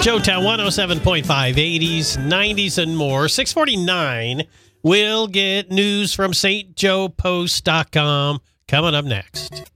Showtown 107.5, 80s, 90s, and more. 649. We'll get news from stjoepost.com coming up next.